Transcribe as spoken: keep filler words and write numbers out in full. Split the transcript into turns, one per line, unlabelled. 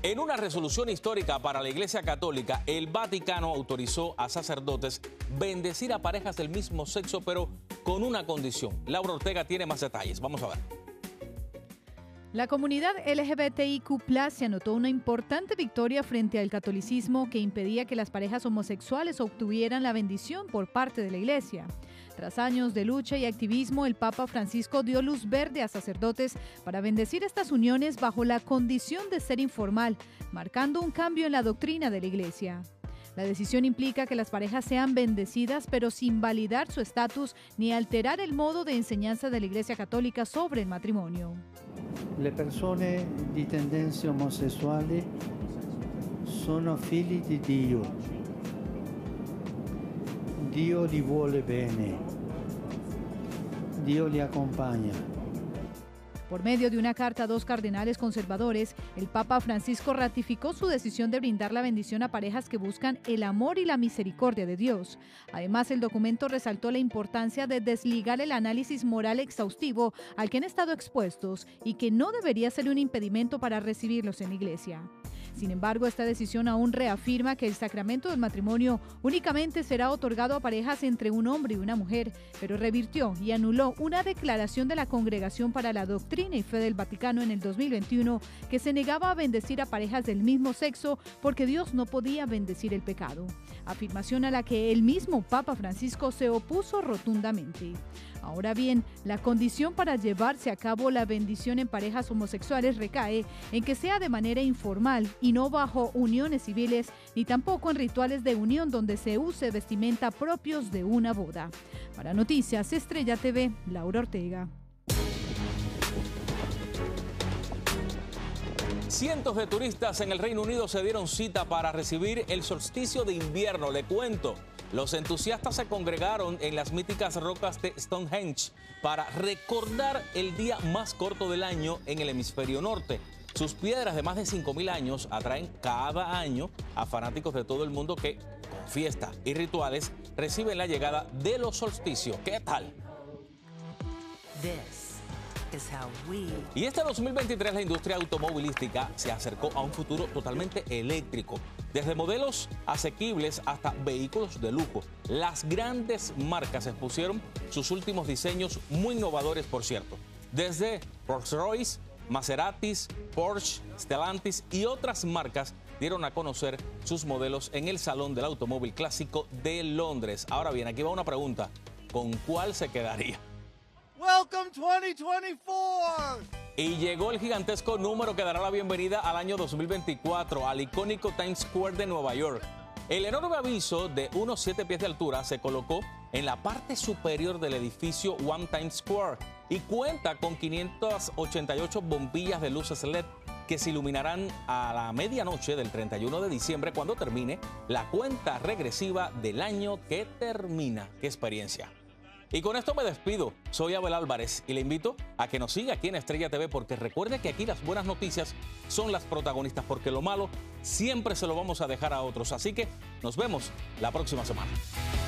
En una resolución histórica para la Iglesia Católica, el Vaticano autorizó a sacerdotes bendecir a parejas del mismo sexo, pero con una condición. Laura Ortega tiene más detalles. Vamos a ver.
La comunidad L G B T I Q plus se anotó una importante victoria frente al catolicismo que impedía que las parejas homosexuales obtuvieran la bendición por parte de la Iglesia. Tras años de lucha y activismo, el Papa Francisco dio luz verde a sacerdotes para bendecir estas uniones bajo la condición de ser informal, marcando un cambio en la doctrina de la Iglesia. La decisión implica que las parejas sean bendecidas, pero sin validar su estatus ni alterar el modo de enseñanza de la Iglesia Católica sobre el matrimonio.
Le persone di tendenze omosessuali sono figli di Dio. Dio li vuole bene. Dio li acompaña.
Por medio de una carta a dos cardenales conservadores, el Papa Francisco ratificó su decisión de brindar la bendición a parejas que buscan el amor y la misericordia de Dios. Además, el documento resaltó la importancia de desligar el análisis moral exhaustivo al que han estado expuestos y que no debería ser un impedimento para recibirlos en la Iglesia. Sin embargo, esta decisión aún reafirma que el sacramento del matrimonio únicamente será otorgado a parejas entre un hombre y una mujer, pero revirtió y anuló una declaración de la Congregación para la Doctrina y Fe del Vaticano en el dos mil veintiuno que se negaba a bendecir a parejas del mismo sexo porque Dios no podía bendecir el pecado, afirmación a la que el mismo Papa Francisco se opuso rotundamente. Ahora bien, la condición para llevarse a cabo la bendición en parejas homosexuales recae en que sea de manera informal y no bajo uniones civiles, ni tampoco en rituales de unión donde se use vestimenta propios de una boda. Para Noticias Estrella T V, Laura Ortega.
Cientos de turistas en el Reino Unido se dieron cita para recibir el solsticio de invierno. Le cuento. Los entusiastas se congregaron en las míticas rocas de Stonehenge para recordar el día más corto del año en el hemisferio norte. Sus piedras de más de cinco mil años atraen cada año a fanáticos de todo el mundo que, con fiesta y rituales, reciben la llegada de los solsticios. ¿Qué tal?
This is how we...
Y este dos mil veintitrés la industria automovilística se acercó a un futuro totalmente eléctrico. Desde modelos asequibles hasta vehículos de lujo, las grandes marcas expusieron sus últimos diseños muy innovadores, por cierto. Desde Rolls-Royce, Maserati, Porsche, Stellantis y otras marcas dieron a conocer sus modelos en el Salón del Automóvil Clásico de Londres. Ahora bien, aquí va una pregunta. ¿Con cuál se quedaría?
Welcome twenty twenty-four.
Y llegó el gigantesco número que dará la bienvenida al año dos mil veinticuatro, al icónico Times Square de Nueva York. El enorme aviso de unos siete pies de altura se colocó en la parte superior del edificio One Times Square y cuenta con quinientas ochenta y ocho bombillas de luces L E D que se iluminarán a la medianoche del treinta y uno de diciembre cuando termine la cuenta regresiva del año que termina. ¡Qué experiencia! Y con esto me despido. Soy Abel Álvarez y le invito a que nos siga aquí en Estrella T V porque recuerde que aquí las buenas noticias son las protagonistas porque lo malo siempre se lo vamos a dejar a otros. Así que nos vemos la próxima semana.